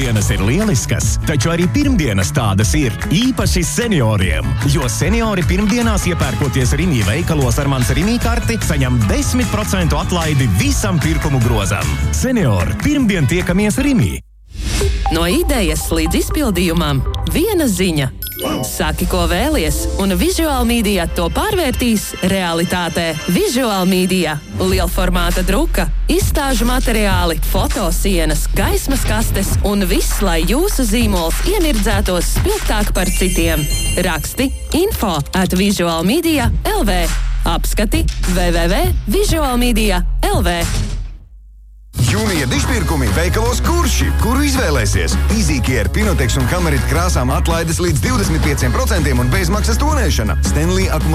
Otrdienas ir lieliskas, taču arī pirmdienas tādas ir, īpaši senioriem. Jo seniori pirmdienās iepērkoties Rimi veikalos ar mans Rimi karti, saņem 10% atlaidi visam pirkumu grozam. Seniori, pirmdien tiekamies Rimi. No idejas līdz izpildījumam viena ziņa. Saki, ko vēlies, un Visual Media to pārvērtīs realitātē. Visual Media – lielformāta druka, izstāžu materiāli, fotosienas, gaismas kastes un viss, lai jūsu zīmols iemirdzētos spilgtāk par citiem. Raksti info@visualmedia.lv. Apskati www.visualmedia.lv. Jūnija dižpirkumi veikalos Kurši, kuru izvēlēsies. Izīkier, Pinotex un Kamerit krāsām atlaides līdz 25% un bezmaksas tonēšana. Stanley